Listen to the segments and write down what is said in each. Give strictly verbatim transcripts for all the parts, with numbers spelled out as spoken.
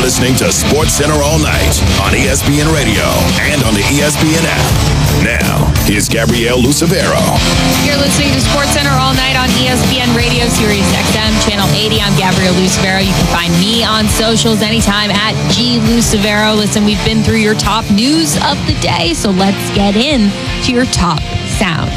listening to Sports Center all night on E S P N Radio and on the E S P N app. Now, here's Gabrielle Lucevero. You're listening to Sports Center all night on E S P N Radio, Sirius X M, Channel eighty. I'm Gabrielle Lucevero. You can find me on socials anytime at G Lucevero. Listen, we've been through your top news of the day, so let's get in to your top sounds.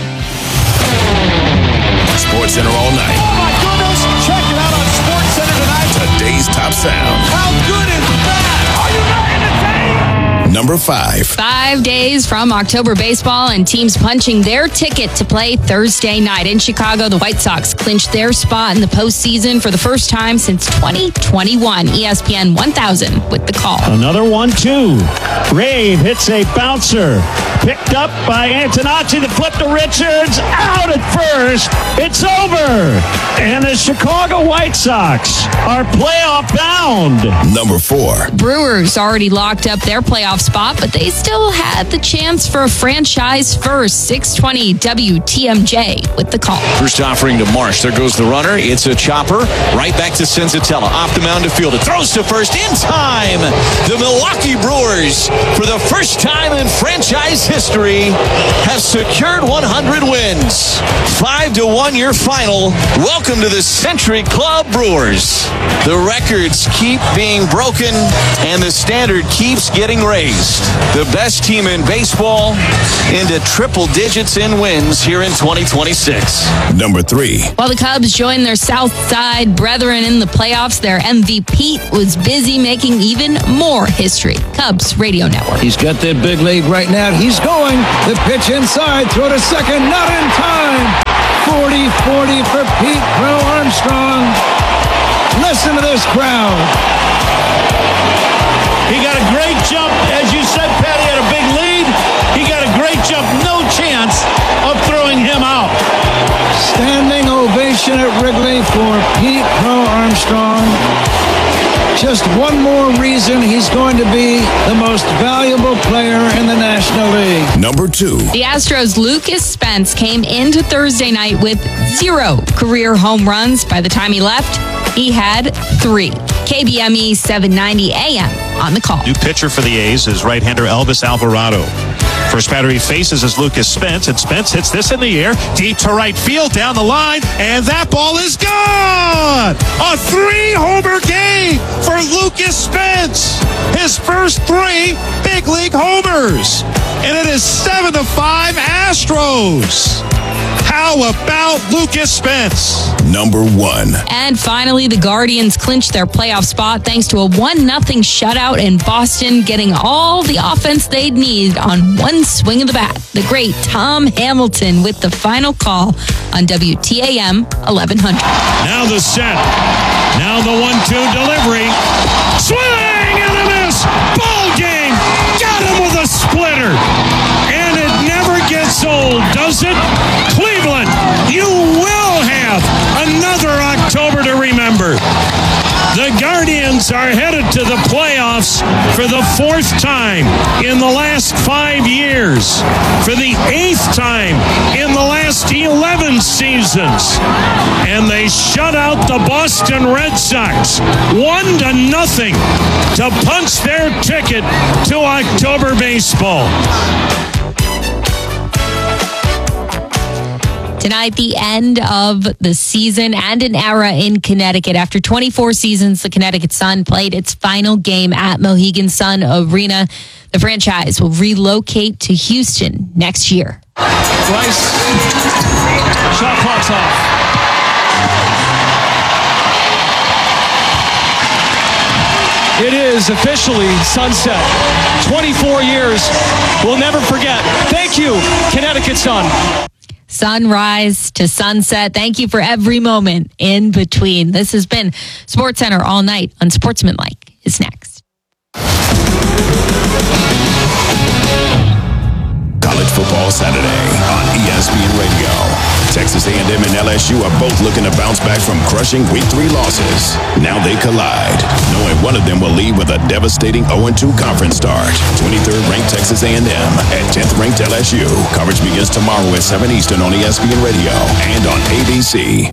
Sports Center all night. Oh my goodness! Check it out on Sports Center tonight. Today's top sound. How good is that? Are you ready to take? Number five. Five days from October baseball and teams punching their ticket to play Thursday night. In Chicago, the White Sox clinched their spot in the postseason for the first time since twenty twenty-one. E S P N one thousand with the call. Another one two. Rave hits a bouncer. Picked up by Antonacci. The flip to Richards. Out at first. It's over. And the Chicago White Sox are playoff bound. Number four. Brewers already locked up their playoff spot, but they still had the chance for a franchise first. six twenty W T M J with the call. First offering to Marsh. There goes the runner. It's a chopper. Right back to Senzatella. Off the mound to field. It throws to first in time. The Milwaukee Brewers, for the first time in franchise history, have secured one hundred wins. Five to one your final. Welcome to the Century Club Brewers. The records keep being broken and the standard keeps getting raised. The best team in baseball into triple digits in wins here in twenty twenty-six. Number three. While the Cubs joined their South Side brethren in the playoffs, their M V P was busy making even more history. Cubs Radio Network. He's got that big lead right now. He's going. The pitch inside. Throw to second. Not in time. forty forty for Pete Crow Armstrong. Listen to this crowd. He got a great jump. As you said, Pat, he had a big lead. He got a great jump. No chance of throwing him out. Standing ovation at Wrigley for Pete Crow Armstrong. Just one more reason he's going to be the most valuable player in the National League. Number two. The Astros' Lucas Spence came into Thursday night with zero career home runs. By the time he left, he had three. K B M E seven ninety A M on the call. New pitcher for the A's is right-hander Elvis Alvarado. First batter he faces is Lucas Spence, and Spence hits this in the air, deep to right field, down the line, and that ball is gone! A three-homer game for Lucas Spence! His first three big league homers! And it is seven to five Astros! How about Lucas Spence? Number one. And finally, the Guardians clinched their playoff spot thanks to a one nothing shutout in Boston, getting all the offense they'd need on one swing of the bat. The great Tom Hamilton with the final call on W T A M eleven hundred. Now the set. Now the one two delivery. Swing and a miss. Ball game. Got him with a splitter. And it never gets old, does it? Cleveland, you will have another October to remember. The Guardians are headed to the playoffs for the fourth time in the last five years, for the eighth time in the last eleven seasons. And they shut out the Boston Red Sox one to nothing to punch their ticket to October baseball. Tonight, the end of the season and an era in Connecticut. After twenty-four seasons, the Connecticut Sun played its final game at Mohegan Sun Arena. The franchise will relocate to Houston next year. Rice. Shot clock's off. It is officially sunset. twenty-four years. We'll never forget. Thank you, Connecticut Sun. Sunrise to sunset. Thank you for every moment in between. This has been Sports Center all night. Unsportsmanlike is next. College Football Saturday on E S P N Radio. Texas A and M and L S U are both looking to bounce back from crushing week three losses. Now they collide, knowing one of them will leave with a devastating oh and two conference start. twenty-third ranked Texas A and M at tenth ranked L S U. Coverage begins tomorrow at seven Eastern on E S P N Radio and on A B C.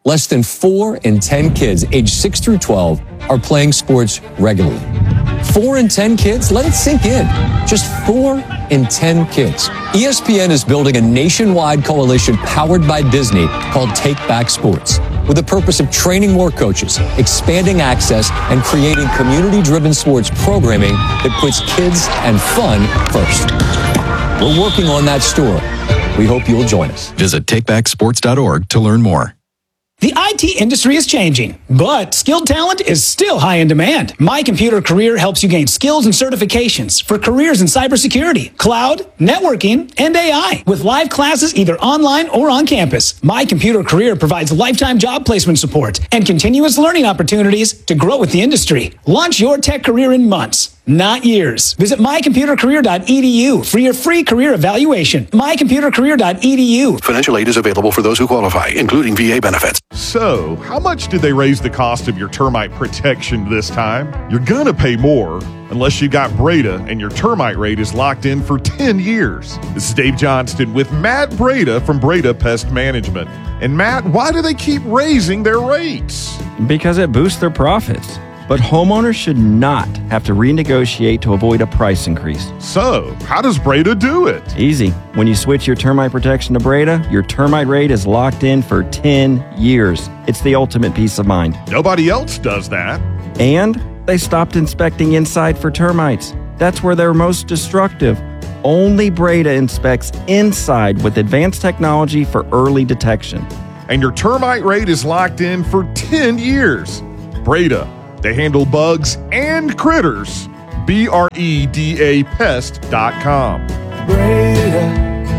less than four in ten kids aged six through twelve are playing sports regularly. Four in ten kids? Let it sink in. Just four in ten kids. E S P N is building a nationwide coalition powered by Disney called Take Back Sports, with the purpose of training more coaches, expanding access, and creating community-driven sports programming that puts kids and fun first. We're working on that story. We hope you'll join us. Visit take back sports dot org to learn more. The I T industry is changing, but skilled talent is still high in demand. My Computer Career helps you gain skills and certifications for careers in cybersecurity, cloud, networking, and A I. With live classes either online or on campus, My Computer Career provides lifetime job placement support and continuous learning opportunities to grow with the industry. Launch your tech career in months, not years. Visit my computer career dot e d u for your free career evaluation. my computer career dot e d u. Financial aid is available for those who qualify, including V A benefits. So, how much did they raise the cost of your termite protection this time? You're gonna pay more unless you got Breda and your termite rate is locked in for ten years. This is Dave Johnston with Matt Breda from Breda Pest Management. And Matt, why do they keep raising their rates? Because it boosts their profits. But homeowners should not have to renegotiate to avoid a price increase. So, how does Breda do it? Easy. When you switch your termite protection to Breda, your termite rate is locked in for ten years. It's the ultimate peace of mind. Nobody else does that. And they stopped inspecting inside for termites. That's where they're most destructive. Only Breda inspects inside with advanced technology for early detection. And your termite rate is locked in for ten years. Breda. They handle bugs and critters. B R E D A pest dot com. Breda,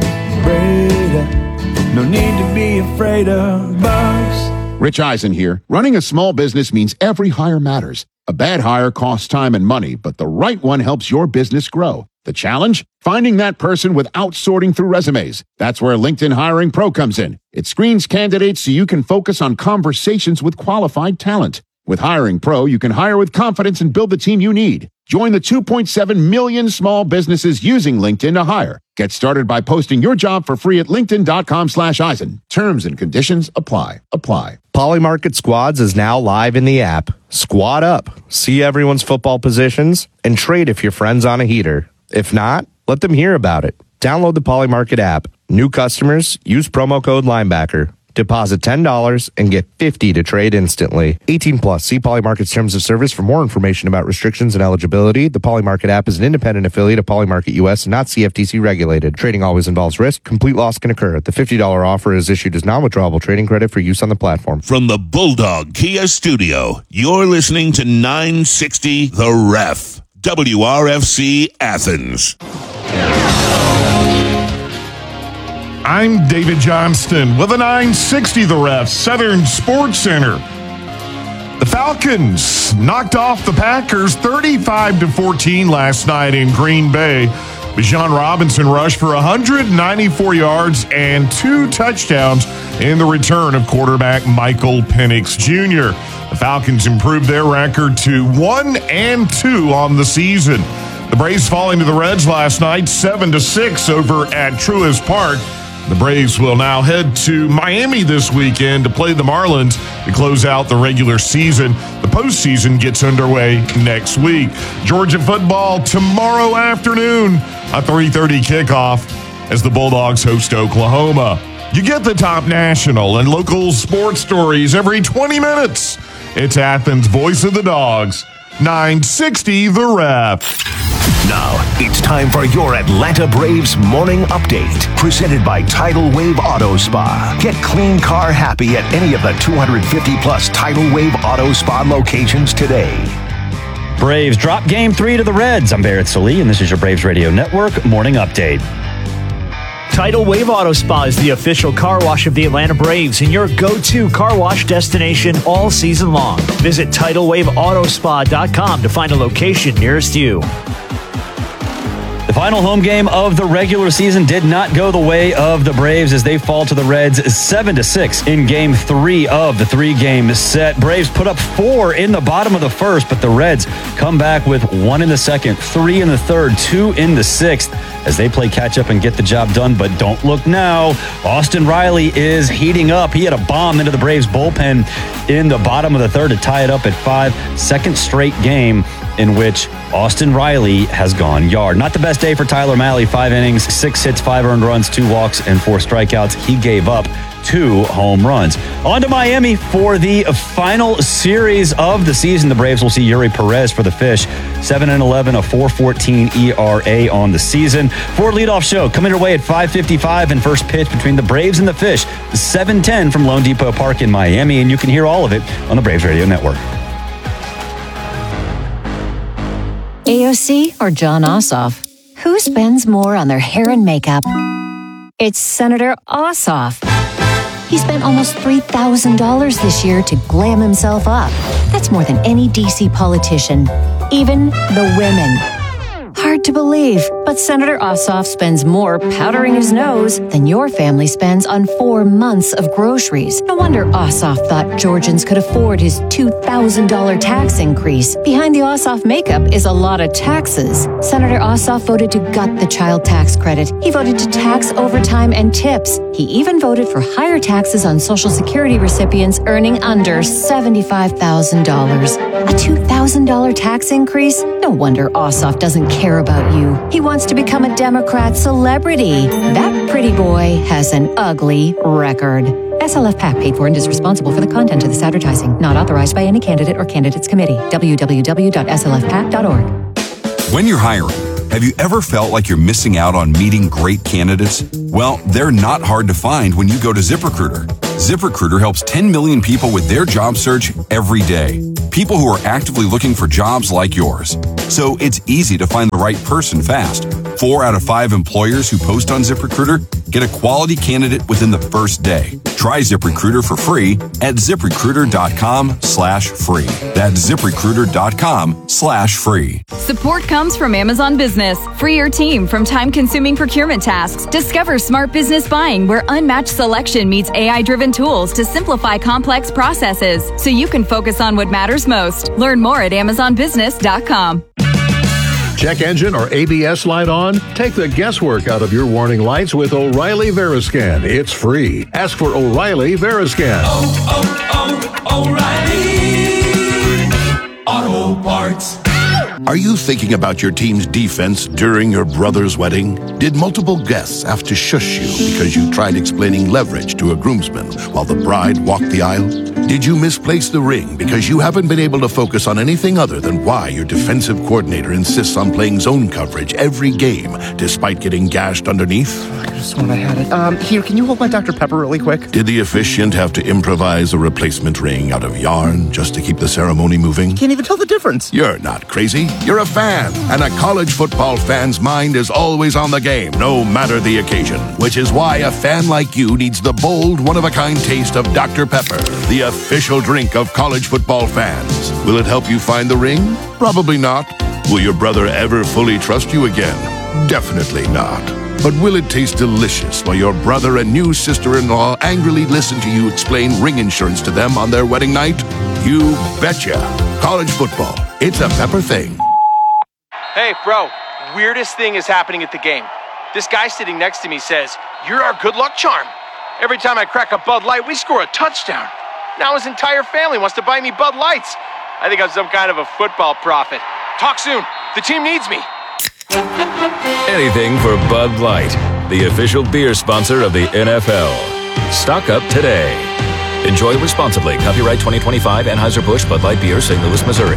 Breda, no need to be afraid of bugs. Rich Eisen here. Running a small business means every hire matters. A bad hire costs time and money, but the right one helps your business grow. The challenge? Finding that person without sorting through resumes. That's where LinkedIn Hiring Pro comes in. It screens candidates so you can focus on conversations with qualified talent. With Hiring Pro, you can hire with confidence and build the team you need. Join the two point seven million small businesses using LinkedIn to hire. Get started by posting your job for free at linkedin dot com slash Eisen. Terms and conditions apply. Apply. Polymarket Squads is now live in the app. Squad up, see everyone's football positions, and trade if your friend's on a heater. If not, let them hear about it. Download the Polymarket app. New customers, use promo code Linebacker. Deposit ten dollars and get fifty dollars to trade instantly. eighteen plus. See Polymarket's terms of service for more information about restrictions and eligibility. The Polymarket app is an independent affiliate of Polymarket U S and not C F T C regulated. Trading always involves risk. Complete loss can occur. The fifty dollars offer is issued as non-withdrawable trading credit for use on the platform. From the Bulldog Kia Studio, you're listening to nine sixty The Ref. W R F C Athens. I'm David Johnston with a nine sixty The Ref Southern Sports Center. The Falcons knocked off the Packers thirty-five to fourteen last night in Green Bay. Bijan Robinson rushed for one hundred ninety-four yards and two touchdowns in the return of quarterback Michael Penix Junior The Falcons improved their record to one and two on the season. The Braves falling to the Reds last night seven to six over at Truist Park. The Braves will now head to Miami this weekend to play the Marlins to close out the regular season. The postseason gets underway next week. Georgia football tomorrow afternoon, a three thirty kickoff as the Bulldogs host Oklahoma. You get the top national and local sports stories every twenty minutes. It's Athens' Voice of the Dogs, nine sixty The Ref. Now, it's time for your Atlanta Braves Morning Update, presented by Tidal Wave Auto Spa. Get clean car happy at any of the two hundred fifty plus Tidal Wave Auto Spa locations today. Braves drop game three to the Reds. I'm Barrett Salee, and this is your Braves Radio Network Morning Update. Tidal Wave Auto Spa is the official car wash of the Atlanta Braves and your go-to car wash destination all season long. Visit tidal wave auto spa dot com to find a location nearest you. The final home game of the regular season did not go the way of the Braves as they fall to the Reds seven to six in game three of the three-game set. Braves put up four in the bottom of the first, but the Reds come back with one in the second, three in the third, two in the sixth as they play catch-up and get the job done. But don't look now. Austin Riley is heating up. He had a bomb into the Braves bullpen in the bottom of the third to tie it up at five. Second straight game in which Austin Riley has gone yard. Not the best day for Tyler Mahle. Five innings, six hits, five earned runs, two walks, and four strikeouts. He gave up two home runs. On to Miami for the final series of the season. The Braves will see Yuri Perez for the Fish. seven and eleven, a four fourteen E R A on the season. For leadoff show, coming your way at five fifty-five and first pitch between the Braves and the Fish. seven ten from Lone Depot Park in Miami, and you can hear all of it on the Braves Radio Network. A O C or John Ossoff? Who spends more on their hair and makeup? It's Senator Ossoff. He spent almost three thousand dollars this year to glam himself up. That's more than any D C politician, even the women. Hard to believe, but Senator Ossoff spends more powdering his nose than your family spends on four months of groceries. No wonder Ossoff thought Georgians could afford his two thousand dollars tax increase. Behind the Ossoff makeup is a lot of taxes. Senator Ossoff voted to gut the child tax credit. He voted to tax overtime and tips. He even voted for higher taxes on Social Security recipients earning under seventy-five thousand dollars. A two thousand dollars tax increase? No wonder Ossoff doesn't care about you. He wants to become a Democrat celebrity. That pretty boy has an ugly record. S L F PAC paid for and is responsible for the content of this advertising. Not authorized by any candidate or candidates committee. w w w dot s l f pac dot org. When you're hiring, have you ever felt like you're missing out on meeting great candidates? Well, they're not hard to find when you go to ZipRecruiter. ZipRecruiter helps ten million people with their job search every day. People who are actively looking for jobs like yours. So it's easy to find the right person fast. Four out of five employers who post on ZipRecruiter get a quality candidate within the first day. Try ZipRecruiter for free at ZipRecruiter.com slash free. That's ZipRecruiter.com slash free. Support comes from Amazon Business. Free your team from time-consuming procurement tasks. Discover smart business buying where unmatched selection meets A I-driven tools to simplify complex processes so you can focus on what matters most. Learn more at amazon business dot com. Check engine or A B S light on? Take the guesswork out of your warning lights with O'Reilly Veriscan. It's free. Ask for O'Reilly Veriscan. Oh, oh, oh, O'Reilly Auto Parts. Are you thinking about your team's defense during your brother's wedding? Did multiple guests have to shush you because you tried explaining leverage to a groomsman while the bride walked the aisle? Did you misplace the ring because you haven't been able to focus on anything other than why your defensive coordinator insists on playing zone coverage every game despite getting gashed underneath? I could have sworn I had it. Um, here, can you hold my Doctor Pepper really quick? Did the officiant have to improvise a replacement ring out of yarn just to keep the ceremony moving? Can't even tell the difference. You're not crazy. You're a fan, and a college football fan's mind is always on the game, no matter the occasion. Which is why a fan like you needs the bold, one-of-a-kind taste of Doctor Pepper, the official drink of college football fans. Will it help you find the ring? Probably not. Will your brother ever fully trust you again? Definitely not. But will it taste delicious while your brother and new sister-in-law angrily listen to you explain ring insurance to them on their wedding night? You betcha. College football. It's a Pepper thing. Hey, bro, weirdest thing is happening at the game. This guy sitting next to me says, "You're our good luck charm." Every time I crack a Bud Light, we score a touchdown. Now his entire family wants to buy me Bud Lights. I think I'm some kind of a football prophet. Talk soon. The team needs me. Anything for Bud Light, the official beer sponsor of the N F L. Stock up today. Enjoy responsibly. Copyright twenty twenty-five Anheuser-Busch Bud Light Beer, Saint Louis, Missouri.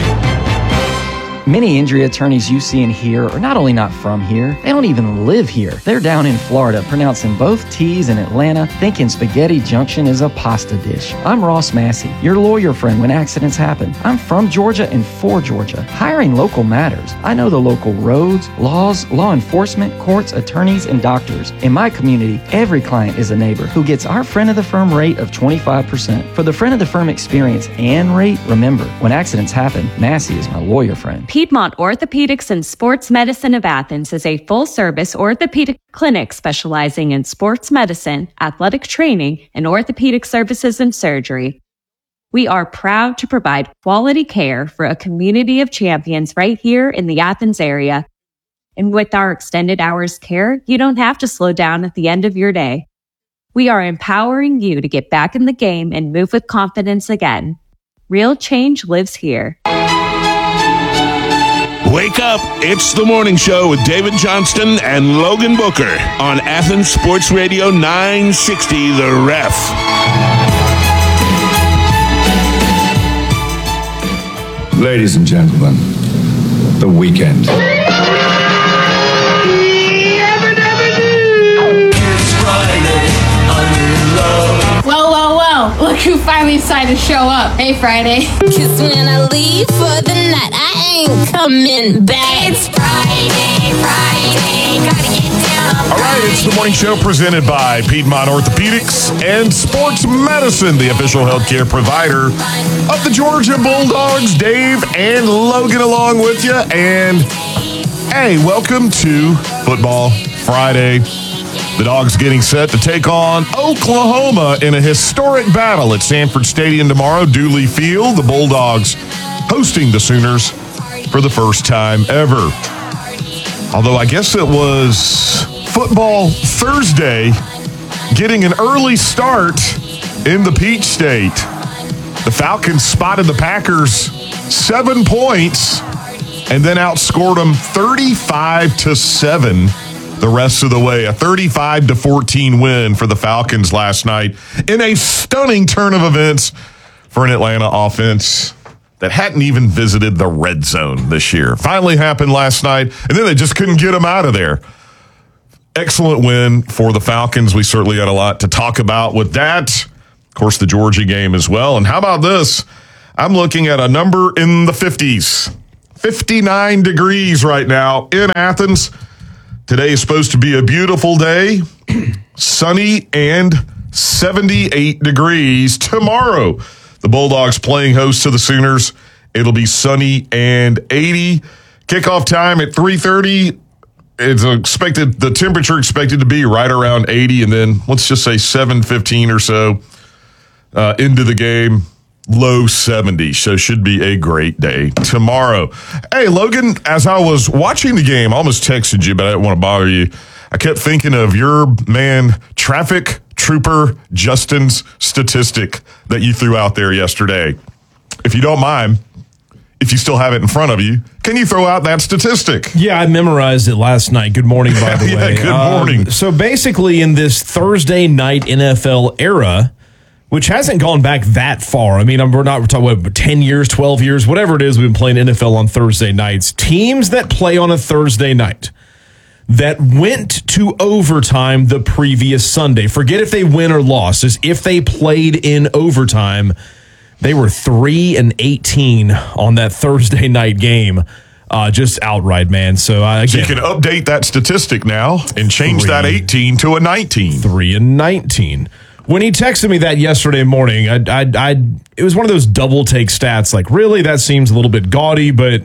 Many injury attorneys you see and hear are not only not from here, they don't even live here. They're down in Florida, pronouncing both T's in Atlanta, thinking Spaghetti Junction is a pasta dish. I'm Ross Massey, your lawyer friend when accidents happen. I'm from Georgia and for Georgia. Hiring local matters. I know the local roads, laws, law enforcement, courts, attorneys, and doctors. In my community, every client is a neighbor who gets our friend of the firm rate of twenty-five percent. For the friend of the firm experience and rate, remember, when accidents happen, Massey is my lawyer friend. Piedmont Orthopedics and Sports Medicine of Athens is a full-service orthopedic clinic specializing in sports medicine, athletic training, and orthopedic services and surgery. We are proud to provide quality care for a community of champions right here in the Athens area. And with our extended hours care, you don't have to slow down at the end of your day. We are empowering you to get back in the game and move with confidence again. Real change lives here. Wake up. It's the morning show with David Johnston and Logan Booker on Athens Sports Radio nine sixty, The Ref. Ladies and gentlemen, The Weeknd. Whoa, whoa, whoa. Look who finally decided to show up. Hey, Friday. Cause when I leave for the night, I ain't coming back. It's Friday, Friday. Gotta get down. All right, it's the morning show presented by Piedmont Orthopedics and Sports Medicine, the official healthcare provider of the Georgia Bulldogs. Dave and Logan along with you. And, hey, welcome to Football Friday. The Dogs getting set to take on Oklahoma in a historic battle at Sanford Stadium tomorrow, Dooley Field. The Bulldogs hosting the Sooners for the first time ever. Although I guess it was Football Thursday getting an early start in the Peach State. The Falcons spotted the Packers seven points and then outscored them thirty-five to seven. The rest of the way, a thirty-five to fourteen win for the Falcons last night in a stunning turn of events for an Atlanta offense that hadn't even visited the red zone this year. Finally happened last night, and then they just couldn't get them out of there. Excellent win for the Falcons. We certainly had a lot to talk about with that. Of course, the Georgia game as well. And how about this? I'm looking at a number in the fifties. fifty-nine degrees right now in Athens. Today is supposed to be a beautiful day, sunny and seventy-eight degrees. Tomorrow, the Bulldogs playing host to the Sooners. It'll be sunny and eighty. Kickoff time at three thirty. It's expected, the temperature expected to be right around eighty, and then let's just say seven fifteen or so uh, into the game. Low seventy, so should be a great day tomorrow. Hey, Logan, as I was watching the game, I almost texted you, but I didn't want to bother you. I kept thinking of your man, traffic trooper Justin's statistic that you threw out there yesterday. If you don't mind, if you still have it in front of you, can you throw out that statistic? Yeah, I memorized it last night. Good morning, by the yeah, way. Good morning. Um, so basically, in this Thursday night N F L era, which hasn't gone back that far. I mean, we're not we're talking about ten years, twelve years, whatever it is. We've been playing N F L on Thursday nights. Teams that play on a Thursday night that went to overtime the previous Sunday. Forget if they win or lost. As if they played in overtime, they were three and eighteen on that Thursday night game. Uh, just outright, man. So, uh, again, so you can update that statistic now and change three, that eighteen to a nineteen. Three and nineteen. When he texted me that yesterday morning, I, I, I, it was one of those double take stats. Like, really, that seems a little bit gaudy, but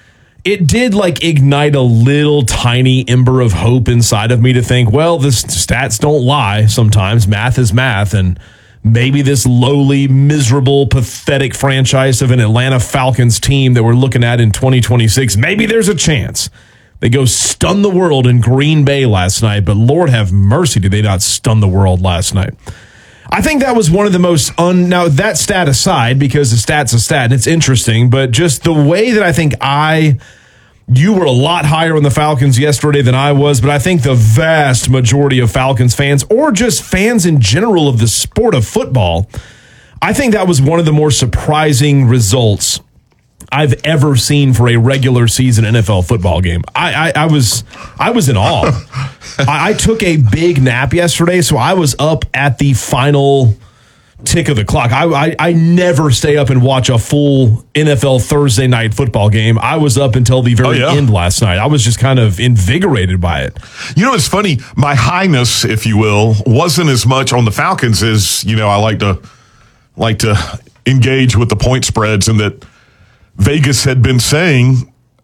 it did like ignite a little tiny ember of hope inside of me to think, well, the stats don't lie. Sometimes math is math, and maybe this lowly, miserable, pathetic franchise of an Atlanta Falcons team that we're looking at in twenty twenty-six, maybe there's a chance. They go stun the world in Green Bay last night, but Lord have mercy, did they not stun the world last night? I think that was one of the most un. Now, that stat aside, because the stat's a stat and it's interesting, but just the way that I think I. You were a lot higher on the Falcons yesterday than I was, but I think the vast majority of Falcons fans, or just fans in general of the sport of football, I think that was one of the more surprising results I've ever seen for a regular season N F L football game. I, I, I was I was in awe. I, I took a big nap yesterday, so I was up at the final tick of the clock. I, I I never stay up and watch a full N F L Thursday night football game. I was up until the very oh, yeah. end last night. I was just kind of invigorated by it. You know, it's funny. My highness, if you will, wasn't as much on the Falcons as, you know, I like to like to engage with the point spreads, and that Vegas had been saying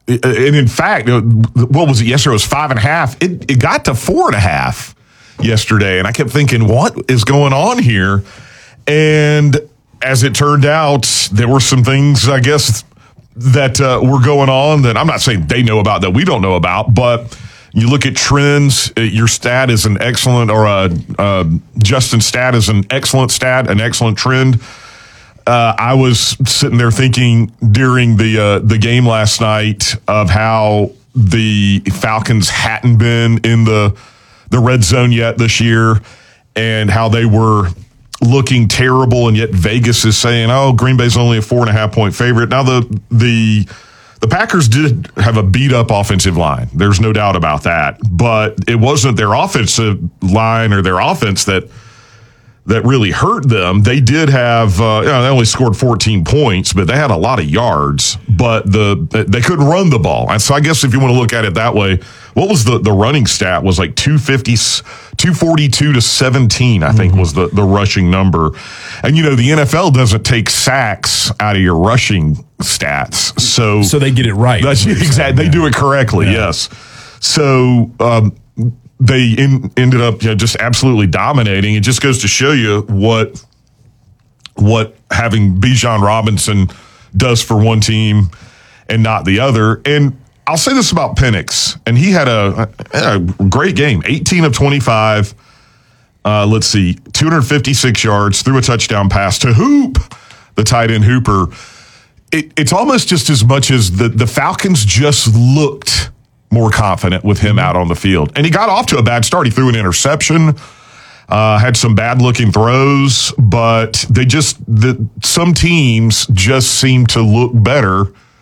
and in fact, what was it yesterday? It was five and a half. It, it got to four and a half yesterday. And I kept thinking, what is going on here? And as it turned out, there were some things, I guess, that uh, were going on that I'm not saying they know about that we don't know about, but you look at trends. Your stat is an excellent, or uh, uh, Justin's stat is an excellent stat, an excellent trend. Uh, I was sitting there thinking during the uh, the game last night of how the Falcons hadn't been in the the red zone yet this year, and how they were looking terrible, and yet Vegas is saying, "Oh, Green Bay's only a four and a half point favorite." Now the the the Packers did have a beat up offensive line. There's no doubt about that, but it wasn't their offensive line or their offense that that really hurt them. They did have uh, you know, they only scored fourteen points, but they had a lot of yards. But the they couldn't run the ball, and so I guess if you want to look at it that way, what was the the running stat was like two fifty, two forty-two to seventeen, I think, mm-hmm. was the, the rushing number. And, you know, the N F L doesn't take sacks out of your rushing stats. So so they get it right. That's exactly. They do it correctly, yeah. Yes. So um, they in, ended up you know, just absolutely dominating. It just goes to show you what what having Bijan Robinson does for one team and not the other. And I'll say this about Penix, and he had a, a great game, eighteen of twenty-five. Uh, let's see, two hundred fifty-six yards, threw a touchdown pass to Hoop, the tight end Hooper. It, it's almost just as much as the, the Falcons just looked more confident with him out on the field. And he got off to a bad start. He threw an interception, uh, had some bad-looking throws, but they just, the, some teams just seem to look better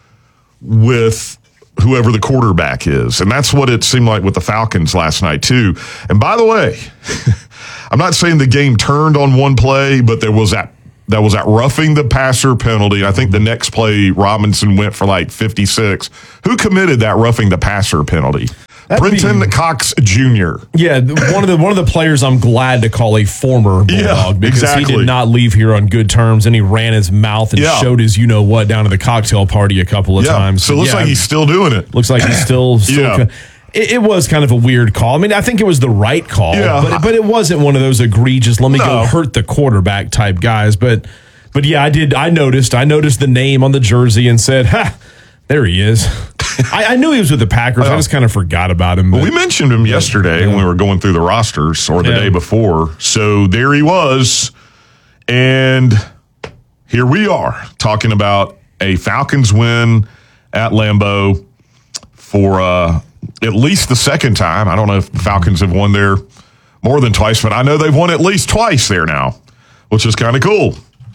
with whoever the quarterback is. And that's what it seemed like with the Falcons last night, too. And by the way, I'm not saying the game turned on one play, but there was that that was that roughing the passer penalty. I think the next play, Robinson went for like fifty-six. Who committed that roughing the passer penalty? That'd Brenton be, Cox Junior Yeah, one of the one of the players I'm glad to call a former Bulldog yeah, because exactly. he did not leave here on good terms, and he ran his mouth and yeah. showed his you know what down at the cocktail party a couple of yeah. times. So it looks yeah, like he's still doing it. Looks like he's still. still yeah. co- it, it was kind of a weird call. I mean, I think it was the right call, yeah. but but it wasn't one of those egregious. Let me no. go hurt the quarterback type guys. But but yeah, I did. I noticed. I noticed the name on the jersey and said, "Ha, there he is." I, I knew he was with the Packers. I just kind of forgot about him. Well, we mentioned him yesterday yeah. when we were going through the rosters, or the yeah. day before. So there he was. And here we are talking about a Falcons win at Lambeau for uh, at least the second time. I don't know if the Falcons have won there more than twice, but I know they've won at least twice there now, which is kind of cool.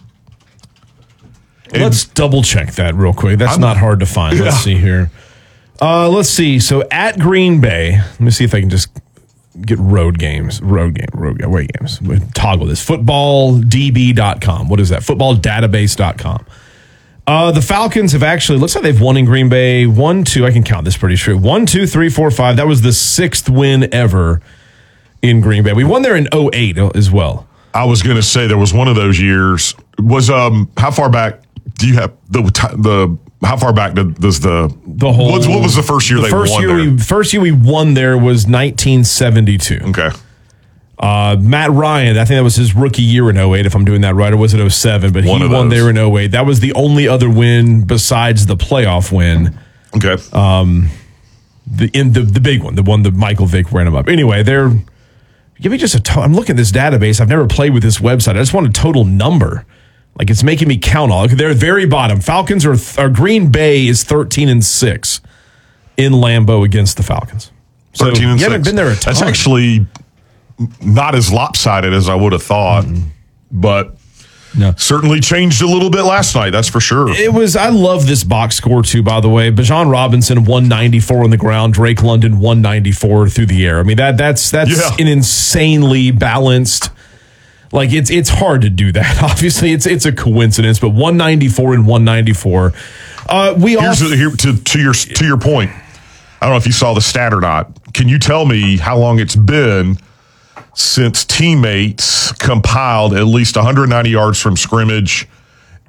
And let's double check that real quick. That's I'm, not hard to find. Yeah. Let's see here. Uh, let's see. So at Green Bay, let me see if I can just get road games. Road game. Road away games. Toggle this. football d b dot com. What is that? football database dot com. Uh, the Falcons have actually, looks like they've won in Green Bay. One, two, I can count this pretty straight. One, two, three, four, five. That was the sixth win ever in Green Bay. We won there in oh eight as well. I was going to say there was one of those years. Was um how far back do you have the the how far back does the the whole what, what was the first year the they first won year there? We, first year we won there was nineteen seventy-two. Okay. Uh, Matt Ryan, I think that was his rookie year in oh eight, if I'm doing that right, or was it oh seven? But one he won there in oh eight. That was the only other win besides the playoff win. Okay. Um, the in the the big one, the one that Michael Vick ran him up. Anyway, they're give me just a. To- I'm looking at this database. I've never played with this website. I just want a total number. Like it's making me count all. They're at the very bottom. Falcons are, are Green Bay is thirteen and six in Lambeau against the Falcons. So thirteen and you six. haven't been there a ton. That's actually not as lopsided as I would have thought, mm-hmm. but no. certainly changed a little bit last night. That's for sure. It was. I love this box score too. By the way, Bijan Robinson one ninety-four on the ground. Drake London one ninety-four through the air. I mean that that's that's yeah. an insanely balanced. Like it's it's hard to do that. Obviously, it's it's a coincidence, but one ninety-four and one ninety-four. Uh, we all Here's a, here to to your to your point. I don't know if you saw the stat or not. Can you tell me how long it's been since teammates compiled at least one hundred ninety yards from scrimmage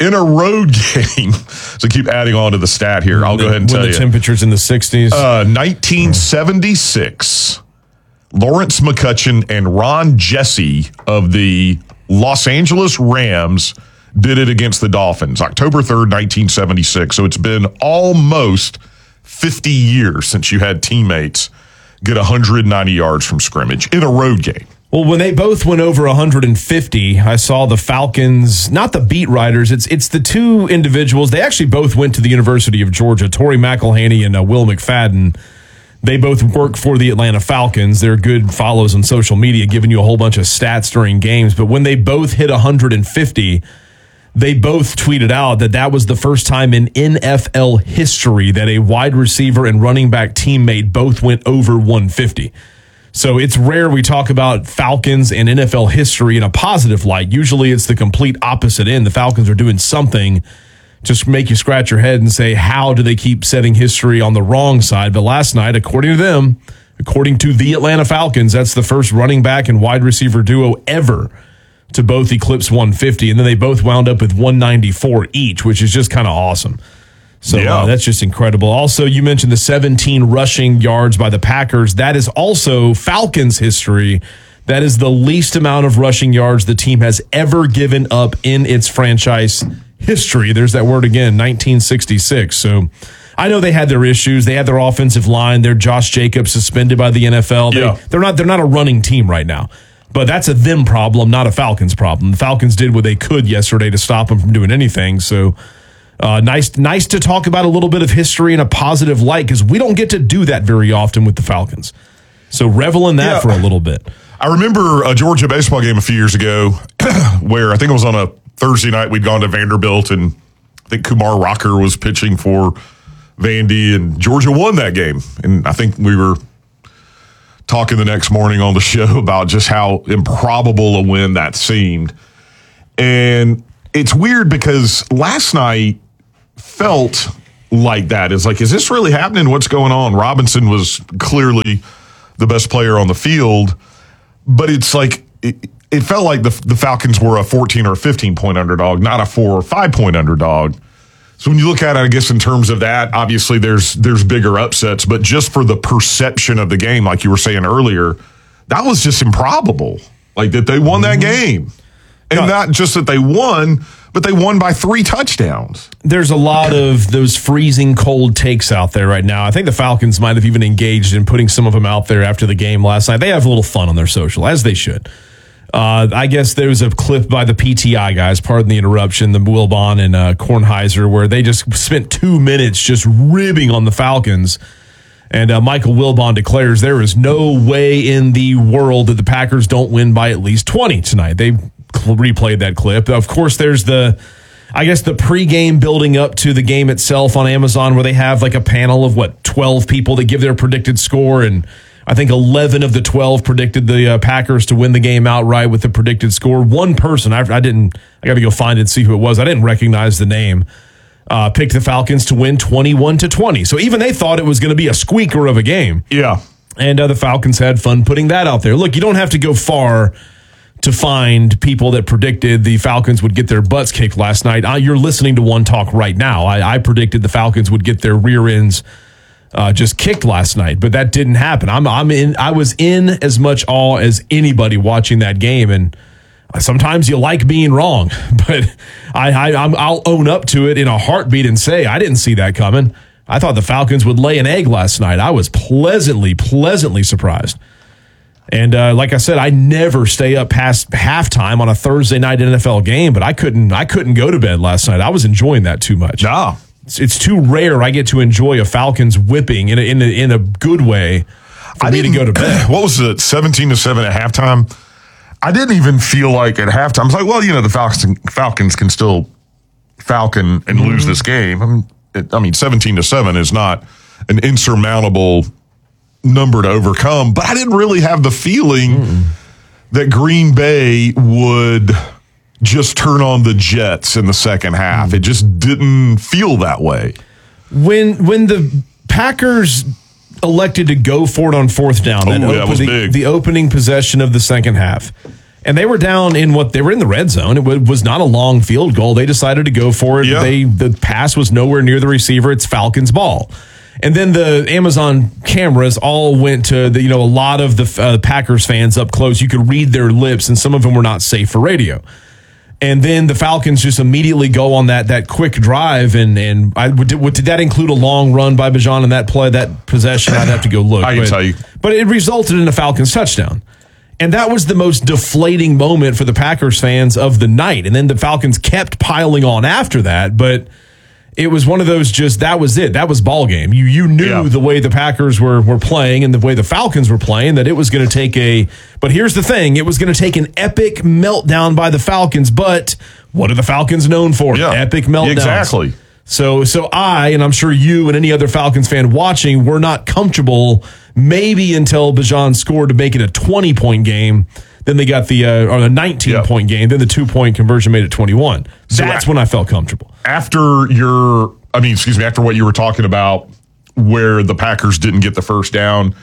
in a road game. So keep adding on to the stat here. I'll go ahead and when tell the you. temperatures in the sixties. Uh, nineteen seventy-six, Lawrence McCutcheon and Ron Jesse of the Los Angeles Rams did it against the Dolphins, October third, nineteen seventy-six. So it's been almost fifty years since you had teammates get one hundred ninety yards from scrimmage in a road game. Well, when they both went over one hundred fifty, I saw the Falcons, not the beat writers, it's it's the two individuals. They actually both went to the University of Georgia, Torrey McElhaney and uh, Will McFadden. They both work for the Atlanta Falcons. They're good follows on social media, giving you a whole bunch of stats during games. But when they both hit one hundred fifty, they both tweeted out that that was the first time in N F L history that a wide receiver and running back teammate both went over one fifty. So it's rare we talk about Falcons and N F L history in a positive light. Usually it's the complete opposite end. The Falcons are doing something just make you scratch your head and say, how do they keep setting history on the wrong side? But last night, according to them, according to the Atlanta Falcons, that's the first running back and wide receiver duo ever to both eclipse one fifty. And then they both wound up with one ninety-four each, which is just kind of awesome. So yeah. uh, that's just incredible. Also, you mentioned the seventeen rushing yards by the Packers. That is also Falcons history. That is the least amount of rushing yards the team has ever given up in its franchise history. There's that word again, nineteen sixty-six. So I know they had their issues. They had their offensive line. They're Josh Jacobs suspended by the N F L. They, yeah. They're not. They're not a running team right now. But that's a them problem, not a Falcons problem. The Falcons did what they could yesterday to stop them from doing anything. So. Uh, nice, nice to talk about a little bit of history in a positive light because we don't get to do that very often with the Falcons. So revel in that yeah. for a little bit. I remember a Georgia baseball game a few years ago where I think it was on a Thursday night. We'd gone to Vanderbilt, and I think Kumar Rocker was pitching for Vandy, and Georgia won that game. And I think we were talking the next morning on the show about just how improbable a win that seemed. And it's weird because last night felt like that. It's like, is this really happening? What's going on? Robinson was clearly the best player on the field, but it's like it, it felt like the, the Falcons were a fourteen or fifteen point underdog, not a four or five point underdog. So when you look at it, I guess in terms of that, obviously there's there's bigger upsets, but just for the perception of the game, like you were saying earlier, that was just improbable. Like that they won that game. And no. not just that they won, but they won by three touchdowns. There's a lot of those freezing cold takes out there right now. I think the Falcons might have even engaged in putting some of them out there after the game last night. They have a little fun on their social, as they should. Uh, I guess there was a clip by the P T I guys, pardon the interruption, the Wilbon and uh, Kornheiser, where they just spent two minutes just ribbing on the Falcons. And uh, Michael Wilbon declares there is no way in the world that the Packers don't win by at least twenty tonight. They replayed that clip. Of course, there's the, I guess, the pregame building up to the game itself on Amazon where they have like a panel of, what, twelve people that give their predicted score. And I think eleven of the twelve predicted the uh, Packers to win the game outright with the predicted score. One person, I, I didn't, I got to go find it and see who it was. I didn't recognize the name. Uh, picked the Falcons to win twenty-one to twenty. So even they thought it was going to be a squeaker of a game. Yeah. And uh, the Falcons had fun putting that out there. Look, you don't have to go far to find people that predicted the Falcons would get their butts kicked last night. Uh, you're listening to One Talk right now. I, I predicted the Falcons would get their rear ends uh, just kicked last night, but that didn't happen. I'm, I'm in. I was in as much awe as anybody watching that game, and sometimes you like being wrong, but I, I, I'm, I'll own up to it in a heartbeat and say I didn't see that coming. I thought the Falcons would lay an egg last night. I was pleasantly, pleasantly surprised. And uh, like I said, I never stay up past halftime on a Thursday night N F L game, but I couldn't. I couldn't go to bed last night. I was enjoying that too much. No, it's, it's too rare. I get to enjoy a Falcons whipping in a, in a, in a good way for I me to go to bed. What was it? seventeen to seven at halftime. I didn't even feel like at halftime. I was like, well, you know, the Falcons Falcons can still Falcon and mm-hmm. lose this game. I mean, it, I mean, seventeen to seven is not an insurmountable number to overcome, but I didn't really have the feeling mm. that Green Bay would just turn on the Jets in the second half. Mm. It just didn't feel that way. When when the Packers elected to go for it on fourth down, oh, that that was the, big. the opening possession of the second half, And they were down in what they were in the red zone. It was not a long field goal. They decided to go for it. Yeah. They the pass was nowhere near the receiver. It's Falcons ball. And then the Amazon cameras all went to the, you know, a lot of the uh, Packers fans up close. You could read their lips, and some of them were not safe for radio. And then the Falcons just immediately go on that that quick drive, and and I did, did that include a long run by Bijan in that play, that possession? I'd have to go look. I can but, tell you, but it resulted in a Falcons touchdown. And that was the most deflating moment for the Packers fans of the night. And then the Falcons kept piling on after that, but it was one of those just, that was it. That was ball game. You you knew yeah. the way the Packers were were playing and the way the Falcons were playing that it was going to take a, but here's the thing, it was going to take an epic meltdown by the Falcons, but what are the Falcons known for? Yeah. Epic meltdowns. Exactly. So so I, and I'm sure you and any other Falcons fan watching, were not comfortable maybe until Bijan scored to make it a twenty-point game. Then they got the uh, or a nineteen-point yep. game. Then the two-point conversion made it twenty-one. So That's when I felt comfortable. After your, I mean, excuse me, after what you were talking about where the Packers didn't get the first down,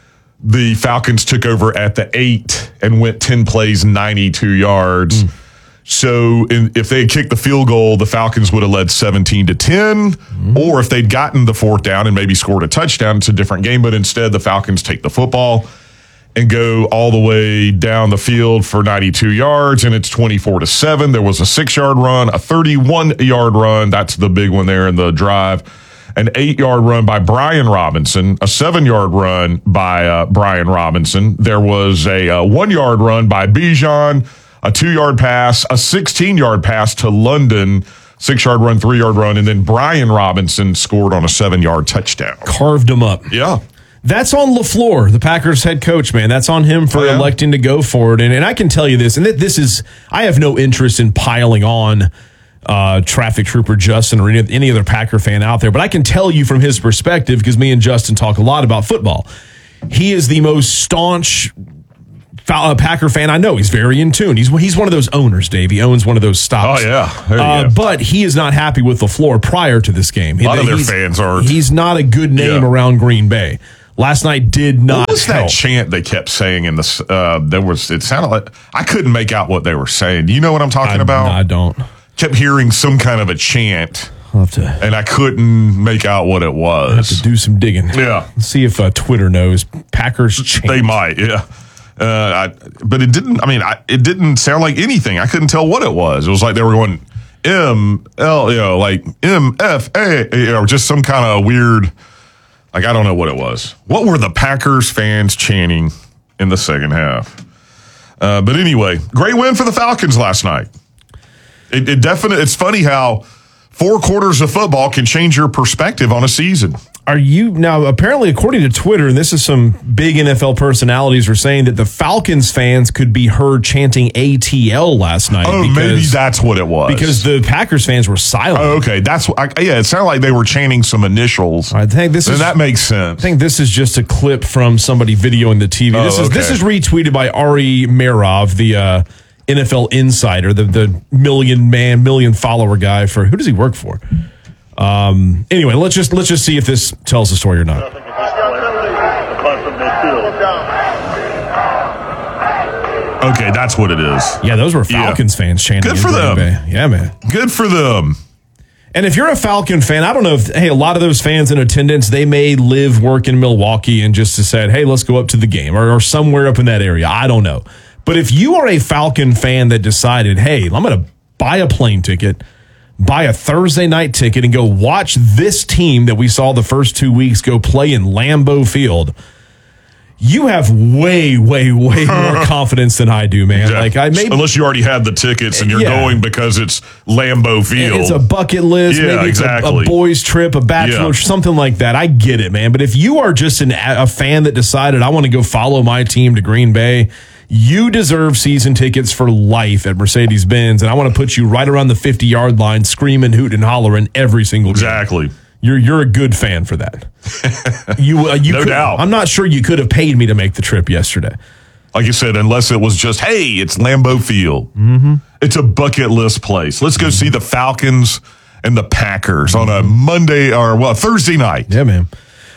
the Falcons took over at the eight and went ten plays, ninety-two yards. Mm. So in, if they had kicked the field goal, the Falcons would have led seventeen to ten. Mm-hmm. Or if they'd gotten the fourth down and maybe scored a touchdown, it's a different game. But instead, the Falcons take the football and go all the way down the field for ninety-two yards, and it's twenty-four to seven. There was a six-yard run, a thirty-one-yard run. That's the big one there in the drive. An eight-yard run by Brian Robinson, a seven-yard run by uh, Brian Robinson. There was a, a one-yard run by Bijan, a two-yard pass, a sixteen-yard pass to London, six-yard run, three-yard run, and then Brian Robinson scored on a seven-yard touchdown. Carved him up. Yeah. That's on LaFleur, the Packers head coach, man. That's on him for oh, yeah. electing to go for it. And, and I can tell you this, and th- this is, I have no interest in piling on uh, traffic trooper Justin or any, any other Packer fan out there, but I can tell you from his perspective, because me and Justin talk a lot about football. He is the most staunch uh, Packer fan I know. He's very in tune. He's he's one of those owners, Dave. He owns one of those stocks. Oh, yeah. There you uh, go. But he is not happy with LaFleur prior to this game. A lot he, of their fans are. He's not a good name yeah. around Green Bay. Last night did not What was help. that chant they kept saying in the, uh, there was, it sounded like, I couldn't make out what they were saying. Do you know what I'm talking I, about? No, I don't. Kept hearing some kind of a chant. I'll have to, and I couldn't make out what it was. I'll have to do some digging. Yeah. Let's see if uh, Twitter knows. Packers chant. They might, yeah. Uh, I, but it didn't, I mean, I, it didn't sound like anything. I couldn't tell what it was. It was like they were going M, L, you know, like M, F, A, you know, just some kind of weird, like, I don't know what it was. What were the Packers fans chanting in the second half? Uh, but anyway, great win for the Falcons last night. It, it definitely, it's funny how four quarters of football can change your perspective on a season. Are you now? Apparently, according to Twitter, and this is some big N F L personalities are saying that the Falcons fans could be heard chanting A T L last night. Oh, because, maybe that's what it was. Because the Packers fans were silent. Oh, okay, that's I, yeah. It sounded like they were chanting some initials. I think this and is that makes sense. I think this is just a clip from somebody videoing the T V. Oh, this is okay. this is retweeted by Ari Merov, the uh, N F L insider, the the million man, million follower guy. For who does he work for? Um, anyway, let's just let's just see if this tells the story or not. Okay, that's what it is. Yeah, those were Falcons yeah. fans chanting. Good for them. Bay. Yeah, man. Good for them. And if you're a Falcon fan, I don't know if, hey, a lot of those fans in attendance, they may live, work in Milwaukee and just said, hey, let's go up to the game or, or somewhere up in that area. I don't know. But if you are a Falcon fan that decided, hey, I'm going to buy a plane ticket, buy a Thursday night ticket and go watch this team that we saw the first two weeks go play in Lambeau Field, you have way, way, way more confidence than I do, man. Yeah. Like I maybe, Unless you already had the tickets and you're yeah. going because it's Lambeau Field. It's a bucket list. Yeah, maybe it's exactly. a, a boys trip, a bachelor, Yeah. something like that. I get it, man. But if you are just an, a fan that decided I want to go follow my team to Green Bay, you deserve season tickets for life at Mercedes-Benz, and I want to put you right around the fifty-yard line, screaming, hooting, hollering every single game. Exactly. You're you're a good fan for that. You, uh, you No could, doubt. I'm not sure you could have paid me to make the trip yesterday. Like you said, unless it was just, hey, it's Lambeau Field. Mm-hmm. It's a bucket list place. Let's go see the Falcons and the Packers on a Monday or, well, Thursday night. Yeah, man.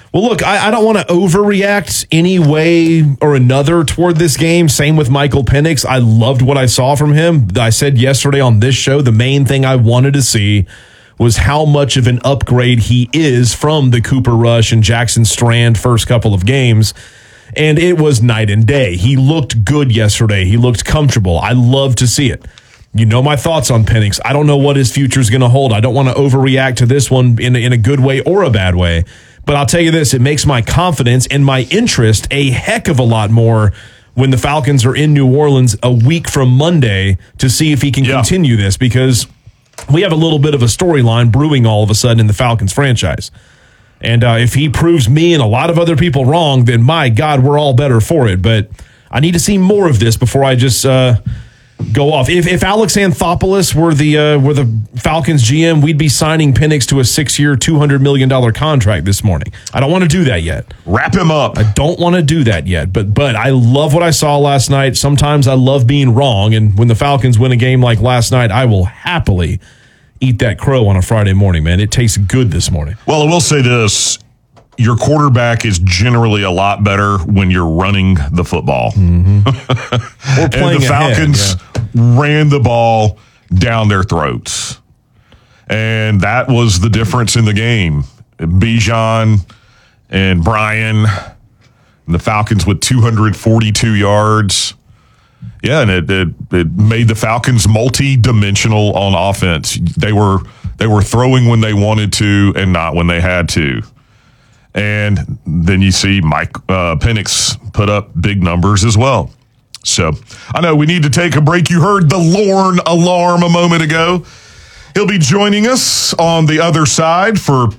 Well, look, I, I don't want to overreact any way or another toward this game. Same with Michael Penix. I loved what I saw from him. I said yesterday on this show, the main thing I wanted to see was how much of an upgrade he is from the Cooper Rush and Jackson Strand first couple of games. And it was night and day. He looked good yesterday. He looked comfortable. I love to see it. You know my thoughts on Penix. I don't know what his future is going to hold. I don't want to overreact to this one in, in a good way or a bad way. But I'll tell you this, it makes my confidence and my interest a heck of a lot more when the Falcons are in New Orleans a week from Monday to see if he can yeah. continue this, because we have a little bit of a storyline brewing all of a sudden in the Falcons franchise. And uh, if he proves me and a lot of other people wrong, then my God, we're all better for it. But I need to see more of this before I just uh, go off. If if Alex Anthopoulos were the uh, were the Falcons G M, we'd be signing Penix to a six-year, two hundred million dollars contract this morning. I don't want to do that yet. Wrap him up. I don't want to do that yet. But but I love what I saw last night. Sometimes I love being wrong. And when the Falcons win a game like last night, I will happily eat that crow on a Friday morning, man. It tastes good this morning. Well, I will say this. Your quarterback is generally a lot better when you're running the football. Mm-hmm. Or playing and the Falcons ahead, yeah. ran the ball down their throats. And that was the difference in the game. Bijan and Brian, and the Falcons with two hundred forty-two yards. Yeah, and it, it it made the Falcons multi-dimensional on offense. They were they were throwing when they wanted to and not when they had to. And then you see Mike uh, Penix put up big numbers as well. So I know we need to take a break. You heard the Lorne alarm a moment ago. He'll be joining us on the other side for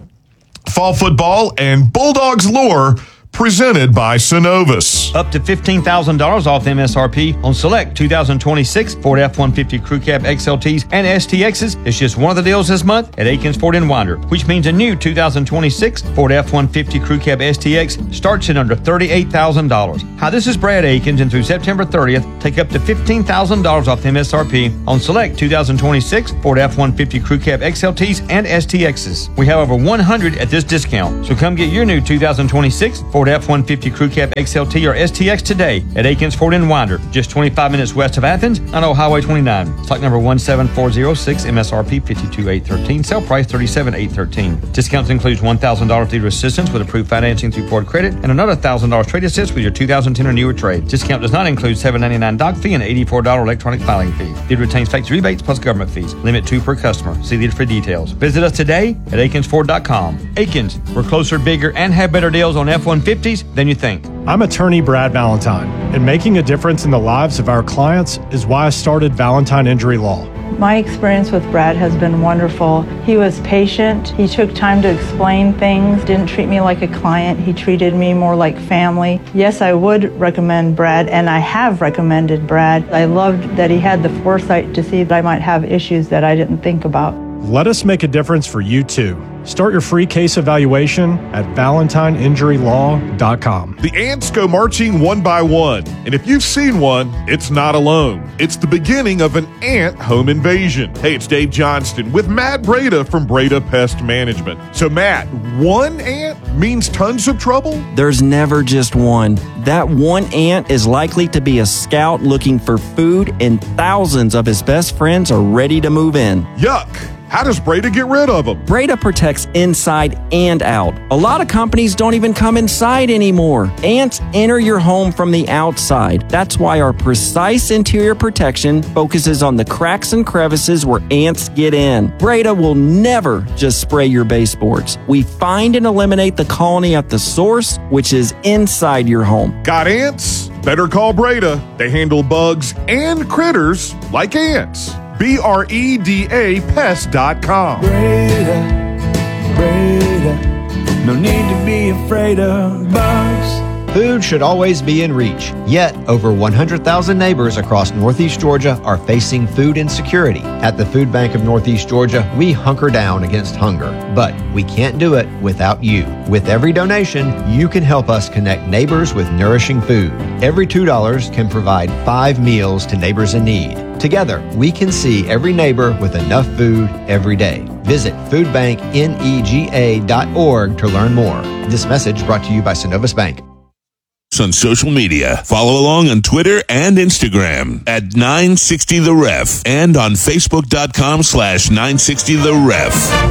fall football and Bulldogs lore, presented by Synovus. Up to fifteen thousand dollars off M S R P on select two thousand twenty-six Ford F one fifty Crew Cab X L Ts and S T Xs. It's just one of the deals this month at Aikens Ford in Winder, which means a new two thousand twenty-six Ford F one fifty Crew Cab S T X starts at under thirty-eight thousand dollars. Hi, this is Brad Aikens, and through September thirtieth, take up to fifteen thousand dollars off M S R P on select two thousand twenty-six Ford F one fifty Crew Cab X L Ts and S T Xs. We have over one hundred at this discount, so come get your new two thousand twenty-six Ford F one fifty Crew Cab X L T or S T X today at Aikens Ford in Winder, just twenty-five minutes west of Athens on Old Highway twenty-nine. Stock number one seven four zero six, M S R P fifty-two eight thirteen, sale price thirty-seven eight thirteen. Discounts includes one thousand dollars dealer assistance with approved financing through Ford Credit and another one thousand dollars trade assist with your two thousand ten or newer trade. Discount does not include seven ninety-nine doc fee and eighty-four dollars electronic filing fee. Dealer retains factory rebates plus government fees. Limit two per customer. See dealer for details. Visit us today at Aikens Ford dot com. Aikens, we're closer, bigger, and have better deals on F one fifties than you think. I'm attorney Brad Valentine, and making a difference in the lives of our clients is why I started Valentine Injury Law. My experience with Brad has been wonderful. He was patient. He took time to explain things, didn't treat me like a client. He treated me more like family. Yes, I would recommend Brad, and I have recommended Brad. I loved that he had the foresight to see that I might have issues that I didn't think about. Let us make a difference for you too. Start your free case evaluation at valentine injury law dot com. The ants go marching one by one, and if you've seen one, it's not alone. It's the beginning of an ant home invasion. Hey, it's Dave Johnston with Matt Breda from Breda Pest Management. So Matt, one ant means tons of trouble? There's never just one. That one ant is likely to be a scout looking for food, and thousands of his best friends are ready to move in. Yuck! How does Breda get rid of them? Breda protects inside and out. A lot of companies don't even come inside anymore. Ants enter your home from the outside. That's why our precise interior protection focuses on the cracks and crevices where ants get in. Breda will never just spray your baseboards. We find and eliminate the colony at the source, which is inside your home. Got ants? Better call Breda. They handle bugs and critters like ants. B R E D A pest dot com. Breda, Breda, no need to be afraid of bugs. Food should always be in reach. Yet, over one hundred thousand neighbors across Northeast Georgia are facing food insecurity. At the Food Bank of Northeast Georgia, we hunker down against hunger. But we can't do it without you. With every donation, you can help us connect neighbors with nourishing food. Every two dollars can provide five meals to neighbors in need. Together, we can see every neighbor with enough food every day. Visit food bank nega dot org to learn more. This message brought to you by Synovus Bank. On social media, follow along on Twitter and Instagram at nine sixty the ref and on facebook dot com slash nine sixty the ref.